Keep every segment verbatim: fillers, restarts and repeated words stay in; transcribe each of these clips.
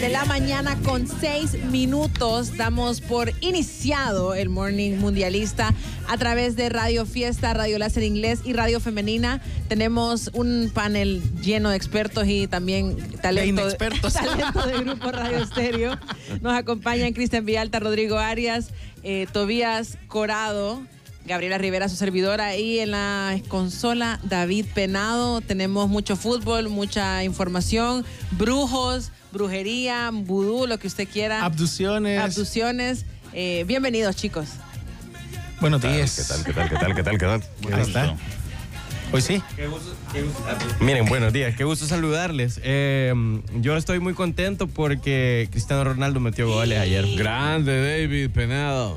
de la mañana con seis minutos. Damos por iniciado el Morning Mundialista a través de Radio Fiesta, Radio Láser Inglés y Radio Femenina. Tenemos un panel lleno de expertos y también talento de, talento de Grupo Radio Estéreo. Nos acompañan Cristian Villalta, Rodrigo Arias, eh, Tobías Corado, Gabriela Rivera, su servidora, y en la consola David Penado. Tenemos mucho fútbol, mucha información, brujos, brujería, vudú, lo que usted quiera. Abducciones. Abducciones. Eh, bienvenidos, chicos. Buenos días. ¿Qué tal, qué tal, qué tal, qué tal, qué tal? ¿Qué Ahí está. Hoy sí. Qué gusto, qué gusto. Miren, buenos días, qué gusto saludarles. Eh, yo estoy muy contento porque Cristiano Ronaldo metió goles ayer. Grande David Penado.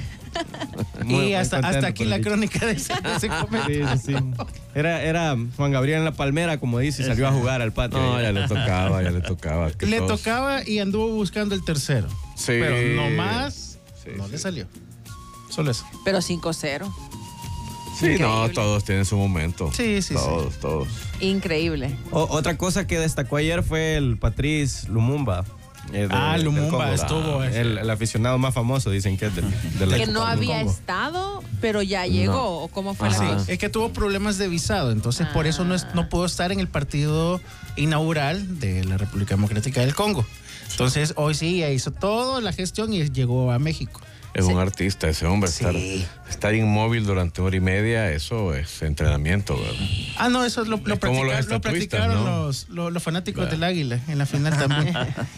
Muy, y hasta, hasta aquí la crónica de ese, de ese comentario. Sí, sí, sí. Era, era Juan Gabriel en la palmera, como dice, y salió a jugar al patio. No, ya le tocaba, ya le tocaba. Le todos... tocaba y anduvo buscando el tercero. Sí. Pero nomás sí, no sí. le salió. Solo eso. Pero cinco cero. Sí, increíble. No, todos tienen su momento. Sí, sí, todos, sí. Todos, Increíble. O, otra cosa que destacó ayer fue el Patrice Lumumba. Eh, de, ah, Lumumba del estuvo. El, el aficionado más famoso, dicen que es de, de la Que no había Congo. estado, pero ya llegó. No. ¿O cómo fue Sí, la cosa? es que tuvo problemas de visado, entonces ah. por eso no, es, no pudo estar en el partido inaugural de la República Democrática del Congo. Entonces hoy sí ya hizo toda la gestión y llegó a México. Es sí. un artista ese hombre. Sí. Estar, estar inmóvil durante una hora y media, eso es entrenamiento, ¿verdad? Ah, no, eso lo, lo, practica, los lo practicaron ¿no? los, los, los fanáticos ¿verdad? Del Águila en la final también.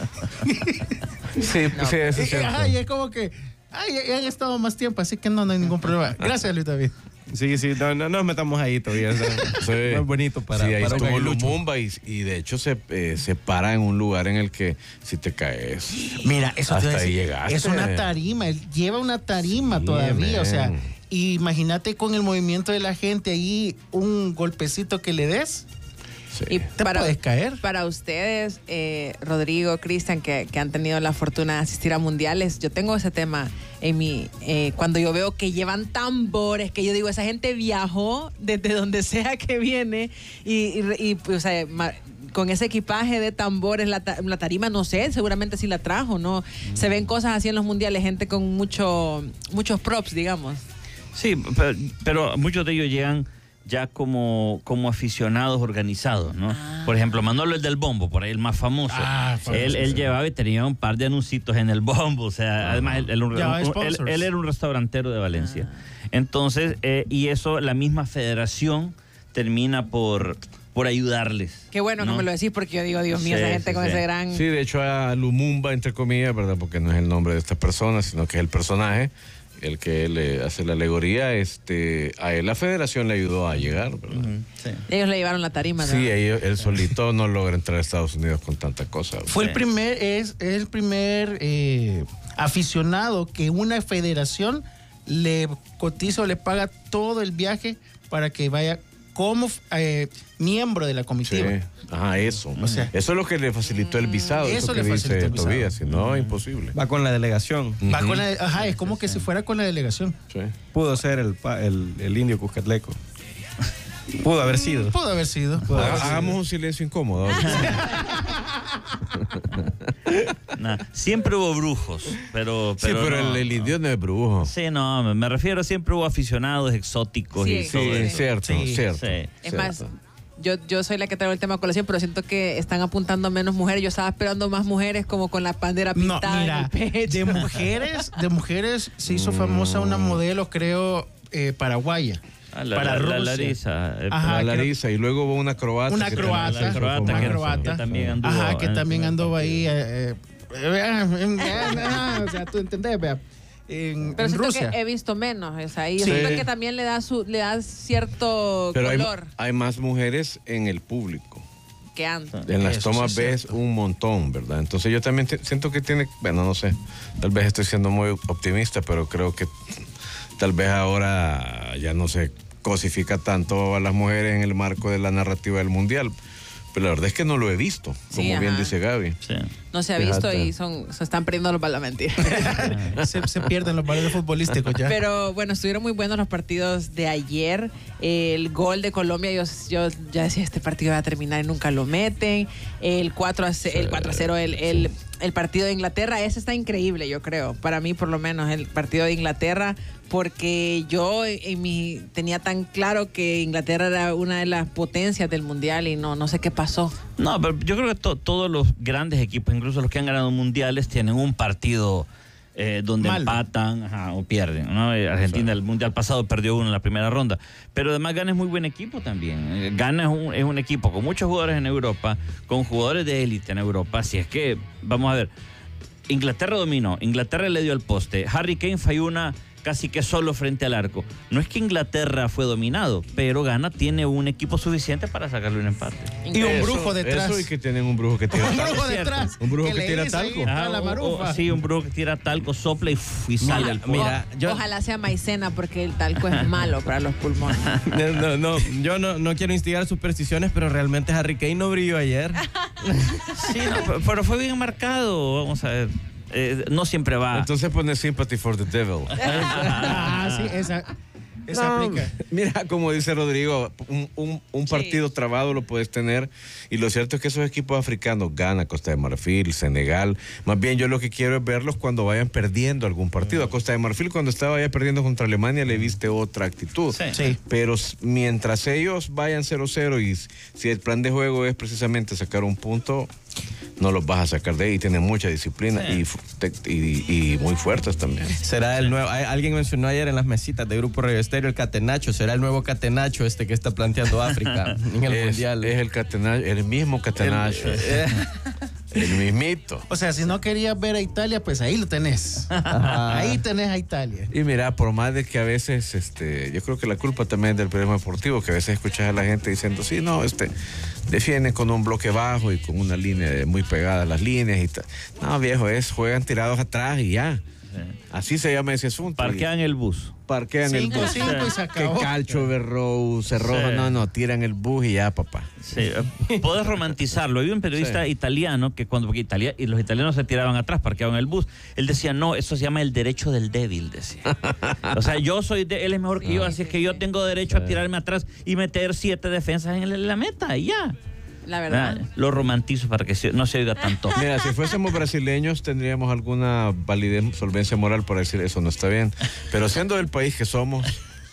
Sí, no. sí, eso es cierto. Ajá, y es como que ay, ya han estado más tiempo, así que no, no hay ningún problema. Gracias, Luis David. Sí, sí, no, no nos metamos ahí todavía. Sí. Es bonito para, sí, ahí para estuvo un Lumumba y, y de hecho se, eh, se para en un lugar en el que si te caes. Mira, eso hasta te ahí llegaste. Es una tarima, él lleva una tarima sí, todavía, man. O sea, imagínate con el movimiento de la gente ahí, un golpecito que le des. Sí. Y te para, puedes caer. Para ustedes, eh, Rodrigo, Cristian, que, que han tenido la fortuna de asistir a mundiales, yo tengo ese tema en mi... Eh, cuando yo veo que llevan tambores, que yo digo, esa gente viajó desde donde sea que viene y, y, y o sea, ma, con ese equipaje de tambores, la, la tarima, no sé, seguramente sí la trajo, ¿no? Mm. Se ven cosas así en los mundiales, gente con mucho, muchos props, digamos. Sí, pero, pero muchos de ellos llegan ya como, como aficionados organizados, ¿no? Ah. Por ejemplo, Manolo el del bombo, por ahí el más famoso. Ah, él, él llevaba y tenía un par de anuncios en el bombo, o sea, ah. además él, él, un, un, él, él era un restaurantero de Valencia. Ah. Entonces, eh, y eso la misma federación termina por... por ayudarles. Qué bueno ¿no? que me lo decís, porque yo digo, Dios mío, sí, esa gente sí, con sí. ese gran... Sí, de hecho a Lumumba, entre comillas, ¿verdad? Porque no es el nombre de esta persona, sino que es el personaje, el que le hace la alegoría, este, a él la federación le ayudó a llegar, ¿verdad? Uh-huh. Sí. Ellos le llevaron la tarima, ¿verdad? Sí, ellos, él solito no logra entrar a Estados Unidos con tanta cosa. ¿verdad? Fue sí. el primer, es, es el primer eh, aficionado que una federación le cotiza o le paga todo el viaje para que vaya como eh, miembro de la comitiva. Sí. Ajá, eso. O sea, eso es lo que le facilitó el visado. Eso, eso le que facilitó dice el visado. Tobías, si no, uh-huh. imposible. Va con la delegación. Va uh-huh. con la, ajá, es como que si fuera con la delegación. Sí. Pudo ser el, el, el indio Cuscatleco. Pudo haber sido. Pudo haber sido. Pudo haber sido. Hagamos un silencio incómodo. Nah, siempre hubo brujos, pero... pero sí, pero no, el, el indio no es brujo. Sí, no, me refiero, siempre hubo aficionados exóticos sí, y todo sí, eso. cierto, Sí, cierto. sí. Es cierto. más, yo, yo soy la que traigo el tema a colación, pero siento que están apuntando a menos mujeres. Yo estaba esperando más mujeres como con la bandera pintada no, mira, en el pecho. De mujeres, de mujeres se hizo famosa una modelo, creo, eh, para Ah, la, para la, Rusia. la Larisa. Eh, Ajá, la Larisa. Y luego hubo una croata. Una que croata. también, la croata, una que, croata. que también anduvo. Ajá, que en también anduvo ahí. Eh, eh, o sea, tú entendés, vea. En, pero en siento Rusia. que he visto menos esa ahí. Yo Sí. siento que también le da su, le da cierto pero color hay, hay más mujeres en el público. que antes. En las Eso tomas sí ves cierto. un montón, ¿verdad? Entonces yo también te, siento que tiene, bueno, no sé, tal vez estoy siendo muy optimista, pero creo que tal vez ahora ya no se cosifica tanto a las mujeres en el marco de la narrativa del mundial. Pero la verdad es que no lo he visto, como Sí, bien ajá. dice Gaby. Sí. no se ha Fíjate. visto y son, se están perdiendo los balones. Mentira. se, se pierden los valores futbolísticos ya. Pero bueno, estuvieron muy buenos los partidos de ayer. El gol de Colombia, yo, yo ya decía, este partido va a terminar y nunca lo meten. El cuatro a cero, el, el, el partido de Inglaterra, ese está increíble, yo creo. Para mí, por lo menos, el partido de Inglaterra, porque yo en mi, tenía tan claro que Inglaterra era una de las potencias del mundial y no, no sé qué pasó. No, pero yo creo que to, todos los grandes equipos, incluso los que han ganado mundiales, tienen un partido eh, donde Malo. empatan ajá, o pierden, ¿no? Argentina, sí. El mundial pasado perdió uno en la primera ronda, pero además Ghana es muy buen equipo también. Ghana es un, es un equipo con muchos jugadores en Europa, con jugadores de élite en Europa, así es que, vamos a ver, Inglaterra dominó, Inglaterra le dio el poste, Harry Kane falló una casi que solo frente al arco. No es que Inglaterra fue dominado, pero Ghana tiene un equipo suficiente para sacarle un empate. Y un Eso, brujo detrás. Eso y que tienen un brujo que tira un talco. brujo detrás. Un brujo que, le tira dice ahí, talco. ah, la marufa. o, sí, un brujo que tira talco, sopla y, y sale al polvo. Mira, yo, Ojalá sea maicena porque el talco es malo para los pulmones. no, no, no, yo no, no quiero instigar supersticiones, pero realmente Harry Kane no brilló ayer. Sí, no, pero fue bien marcado, vamos a ver. Eh, no siempre va. Entonces pone sympathy for the devil. Ah, sí, esa, esa No, aplica. mira, como dice Rodrigo, un, un, un partido Sí. trabado lo puedes tener. Y lo cierto es que esos equipos africanos, Ghana, Costa de Marfil, Senegal, más bien yo lo que quiero es verlos cuando vayan perdiendo algún partido. A Costa de Marfil, cuando estaba ya perdiendo contra Alemania, le viste otra actitud. Sí. Sí. Pero s- mientras ellos vayan cero cero y s- si el plan de juego es precisamente sacar un punto, no los vas a sacar de ahí. Tienen mucha disciplina Sí. y, fu- te- y, y muy fuertes también. Será el nuevo, hay- alguien mencionó ayer en las mesitas de Grupo Radio Estéreo el catenacho, será el nuevo catenacho este que está planteando África en el es, mundial. es el catenacho, el mismo catenacho. El- eh, El mismito. O sea, si no querías ver a Italia, pues ahí lo tenés. Ajá. Ahí tenés a Italia. Y mira, por más de que a veces, este, yo creo que la culpa también es del periodismo deportivo, que a veces escuchas a la gente diciendo, sí, no, este, defienden con un bloque bajo y con una línea de- muy pegada a las líneas y tal. No, viejo, es, juegan tirados atrás y ya. Así se llama ese asunto. Parquean el bus. Parquean el Cinco, bus. cinco y se Que acabó. Calcho, Berrow, Cerrojo, Sí. no, no, tiran el bus y ya, papá. Sí, eh, podés romantizarlo. Había un periodista Sí. italiano que cuando porque Italia, y los italianos se tiraban atrás, parqueaban el bus. Él decía, no, eso se llama el derecho del débil, decía. O sea, yo soy, de, él es mejor que yo, así es que yo tengo derecho a tirarme atrás y meter siete defensas en el- la meta y ya. La verdad. Ah, lo romantizo para que se- no se oiga tanto. Mira, si fuésemos brasileños tendríamos alguna validez, solvencia moral para decir eso no está bien. Pero siendo del país que somos,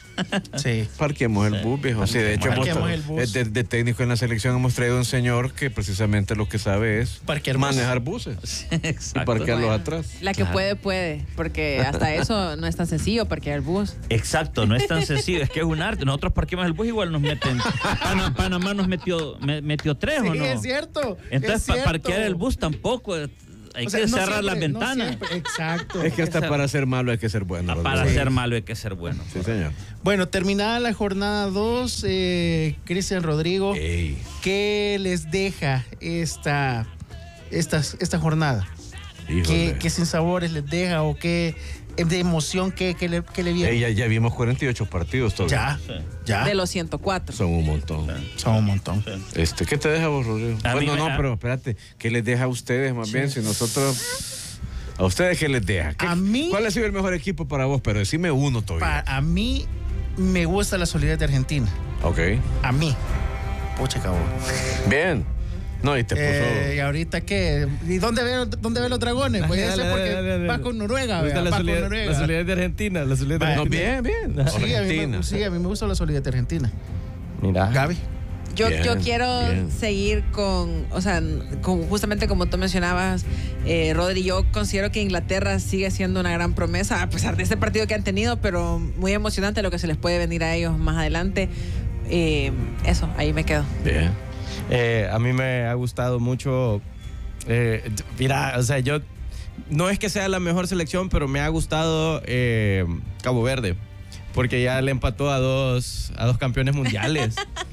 Sí. parquemos el bus, viejo. Sí, de hecho, hemos Parquemos tra- el bus. de, de técnico en la selección hemos traído un señor que precisamente lo que sabe es Parquear bus. manejar buses y Exacto. parquearlos Bueno, atrás. La que Claro. puede, puede. Porque hasta eso no es tan sencillo parquear el bus. Exacto, no es tan sencillo, es que es un arte. Nosotros parquemos el bus, igual nos meten. Pana- Panamá nos metió, me- metió tres, ¿o Sí, no? es cierto. Entonces, es pa- cierto. parquear el bus tampoco. eh, Hay O sea, que no cerrar las siempre, no ventanas. siempre. Exacto. Es que hasta ser- para ser malo hay que ser bueno. Ah, para Rodrigo. ser malo hay que ser bueno. Sí, señor. Bueno, terminada la jornada dos, eh, Cristian Rodrigo, Ey. ¿qué les deja esta, esta, esta jornada? Híjole. ¿Qué, ¿Qué sinsabores les deja o qué de emoción que, que le, que le viene? Ey, ya, ya vimos cuarenta y ocho partidos todavía. Ya, Sí. ya. De los ciento cuatro. Son un montón. Son un montón. Este, ¿qué te deja vos, Rodrigo? A bueno, mí me- no, pero espérate, ¿qué les deja a ustedes más bien? Si nosotros... ¿A ustedes qué les deja? ¿Qué- A mí- ¿Cuál ha sido el mejor equipo para vos? Pero decime uno todavía. Pa- a mí me gusta la solidaridad de Argentina. Ok. A mí. Pucha, cabrón. Bien. No, y te puso... Eh, ¿Y ahorita qué? ¿Y dónde ven dónde ve los dragones? Pues Dale, ese dale, porque dale, dale, va dale. con Noruega, Me gusta vea, la va con solidaridad, Noruega. la solidaridad de Argentina, la solidaridad de Va, No, Argentina. bien, bien. Sí, a mí, Argentina. me, sí, a mí me gusta la solidaridad de Argentina. Mira. Gaby. Yo, Bien, yo quiero bien. seguir con, o sea, con, justamente como tú mencionabas, eh, Rodri, yo considero que Inglaterra sigue siendo una gran promesa, a pesar de este partido que han tenido, pero muy emocionante lo que se les puede venir a ellos más adelante. Eh, eso, ahí me quedo. Bien. Eh, a mí me ha gustado mucho. eh, mira, o sea, yo. No es que sea la mejor selección, pero me ha gustado eh, Cabo Verde. Porque ya le empató a dos, a dos campeones mundiales.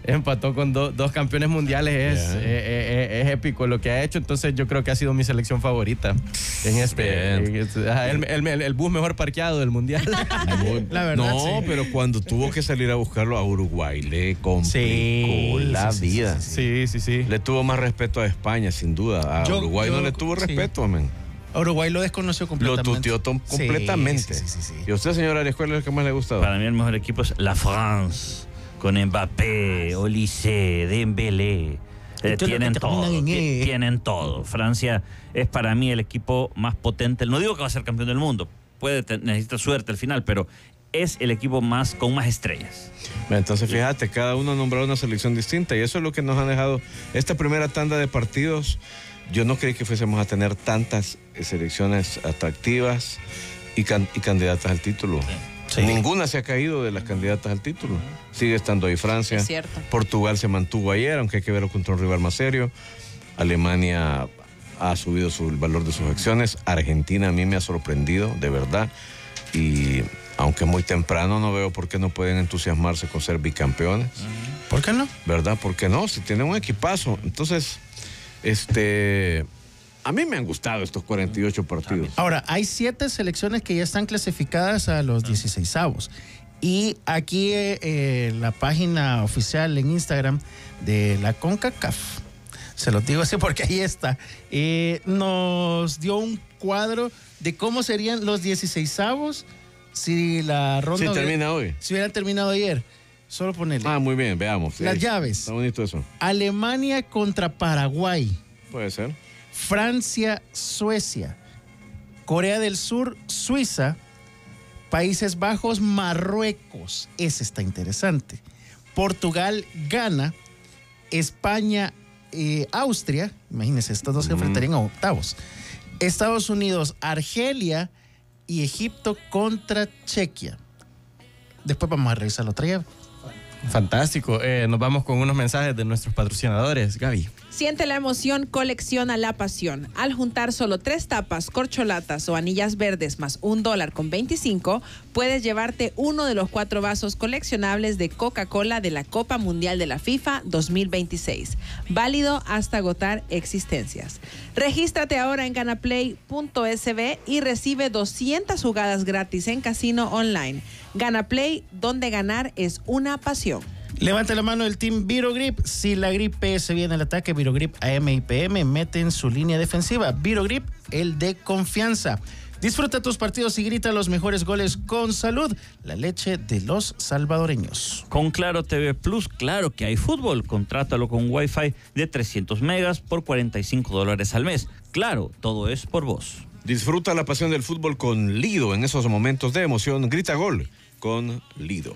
empató con do, dos campeones mundiales. Es, yeah. eh, eh, es épico lo que ha hecho. Entonces yo creo que ha sido mi selección favorita en este. En este el, el, el, el bus mejor parqueado del mundial. La verdad, no, sí. Pero cuando tuvo que salir a buscarlo a Uruguay, le complicó sí, la sí, vida. Sí sí, sí, sí. Le tuvo más respeto a España, sin duda. A yo, Uruguay yo, no le tuvo sí. respeto, amén. A Uruguay lo desconoció completamente. Lo tuteó completamente. Sí, sí, sí, sí, sí. ¿Y a usted, señor Arias, cuál es el que más le ha gustado? Para mí el mejor equipo es la France, con Mbappé, Olise, Dembélé. Eh, tienen todo, tienen todo. Francia es para mí el equipo más potente. No digo que va a ser campeón del mundo, puede necesitar suerte al final, pero es el equipo más con más estrellas. Entonces fíjate, cada uno ha nombrado una selección distinta y eso es lo que nos han dejado esta primera tanda de partidos. Yo no creí que fuésemos a tener tantas selecciones atractivas y, can y candidatas al título. Sí. Ninguna se ha caído de las candidatas al título. Sigue estando ahí Francia. Es cierto. Portugal se mantuvo ayer, aunque hay que verlo contra un rival más serio. Alemania ha subido su, el valor de sus acciones. Argentina a mí me ha sorprendido, de verdad. Y aunque es muy temprano, no veo por qué no pueden entusiasmarse con ser bicampeones. ¿Por qué no? ¿Verdad? ¿Por qué no? Si tienen un equipazo. Entonces, este... a mí me han gustado estos cuarenta y ocho partidos. Ahora, hay siete selecciones que ya están clasificadas a los dieciseisavos. Y aquí eh, la página oficial en Instagram de la CONCACAF, se lo digo así porque ahí está, eh, nos dio un cuadro de cómo serían los dieciseisavos si la ronda... Si termina hoy. Si hubieran terminado ayer. Solo ponerle. Ah, muy bien, veamos. Las sí, llaves. Está bonito eso. Alemania contra Paraguay. Puede ser. Francia, Suecia. Corea del Sur, Suiza. Países Bajos, Marruecos. Ese está interesante. Portugal, Ghana. España, eh, Austria. Imagínense, estos dos se enfrentarían a octavos. Estados Unidos, Argelia. Y Egipto contra Chequia. Después vamos a revisar la otra llave. Fantástico. Eh, nos vamos con unos mensajes de nuestros patrocinadores. Gaby. Siente la emoción, colecciona la pasión. Al juntar solo tres tapas, corcholatas o anillas verdes más un dólar con veinticinco, puedes llevarte uno de los cuatro vasos coleccionables de Coca-Cola de la Copa Mundial de la FIFA dos mil veintiséis. Válido hasta agotar existencias. Regístrate ahora en ganaplay punto s b y recibe doscientas jugadas gratis en casino online. Ganaplay, donde ganar es una pasión. Levante la mano el Team Virogrip. Si la gripe se viene al ataque, Virogrip A M y P M mete en su línea defensiva. Virogrip, el de confianza. Disfruta tus partidos y grita los mejores goles con salud. La leche de los salvadoreños. Con Claro T V Plus, claro que hay fútbol. Contrátalo con Wi-Fi de trescientos megas por cuarenta y cinco dólares al mes. Claro, todo es por vos. Disfruta la pasión del fútbol con Lido. En esos momentos de emoción, grita gol con Lido.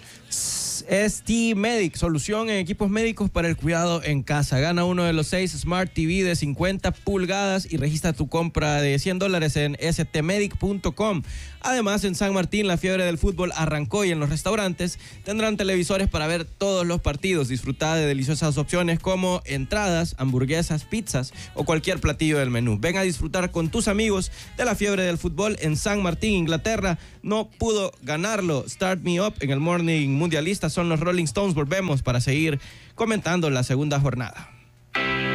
S T Medic, solución en equipos médicos para el cuidado en casa. Gana uno de los seis Smart T V de cincuenta pulgadas y registra tu compra de cien dólares en s t medic punto com. Además, en San Martín, la fiebre del fútbol arrancó y en los restaurantes tendrán televisores para ver todos los partidos. Disfruta de deliciosas opciones como entradas, hamburguesas, pizzas o cualquier platillo del menú. Ven a disfrutar con tus amigos de la fiebre del fútbol en San Martín, Inglaterra. No pudo ganarlo. Start Me Up en el Morning Mundialista son los Rolling Stones. Volvemos para seguir comentando la segunda jornada.